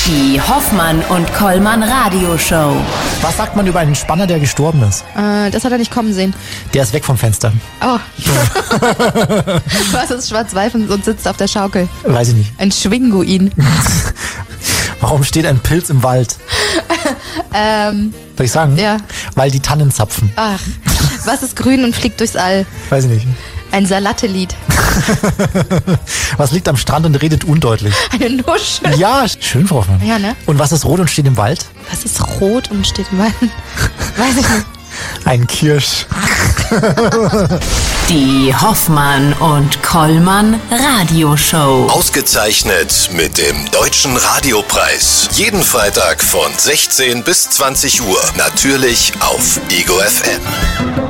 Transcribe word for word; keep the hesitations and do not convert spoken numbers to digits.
Die Hoffmann und Kollmann Radioshow. Was sagt man über einen Spanner, der gestorben ist? Äh, das hat er nicht kommen sehen. Der ist weg vom Fenster. Oh. Was ist schwarz-weiß und sitzt auf der Schaukel? Weiß ich nicht. Ein Schwinguin. Warum steht ein Pilz im Wald? ähm, Soll ich sagen? Ja. Weil die Tannen zapfen. Ach, was ist grün und fliegt durchs All? Weiß ich nicht. Ein Salatte-Lied. Was liegt am Strand und redet undeutlich? Eine Nuschel. Ja, schön, Frau Hoffmann. Ja, ne? Und was ist rot und steht im Wald? Was ist rot und steht im Wald? Weiß ich nicht. Ein Kirsch. Die Hoffmann und Kollmann Radioshow. Ausgezeichnet mit dem Deutschen Radiopreis. Jeden Freitag von sechzehn bis zwanzig Uhr. Natürlich auf Ego F M.